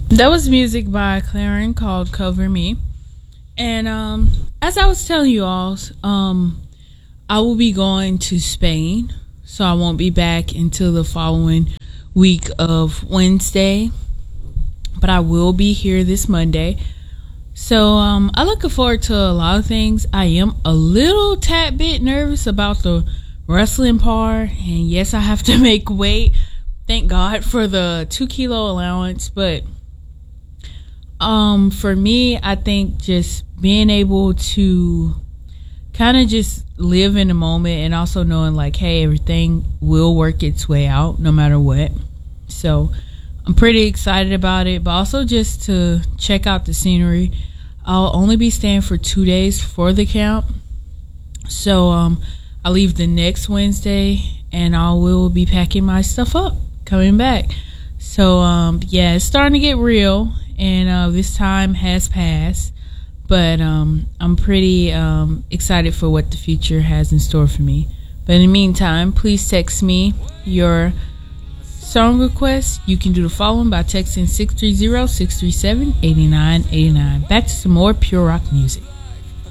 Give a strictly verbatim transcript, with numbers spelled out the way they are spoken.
That was music by Claren called Cover Me. And um, as I was telling you all, um, I will be going to Spain. So I won't be back until the following week of Wednesday. But I will be here this Monday. So um, I'm looking forward to a lot of things. I am a little tad bit nervous about the wrestling part. And yes, I have to make weight. Thank God for the two kilo allowance. But um, for me, I think just being able to kind of just live in the moment and also knowing like, hey, everything will work its way out no matter what. So I'm pretty excited about it, but also just to check out the scenery. I'll only be staying for two days for the camp. So um, I'll leave the next Wednesday and I will be packing my stuff up, coming back. So um, yeah, it's starting to get real and uh, this time has passed. But um, I'm pretty um, excited for what the future has in store for me. But in the meantime, please text me your song request. You can do the following by texting six three zero, six three seven, eight nine eight nine. Back to some more pure rock music.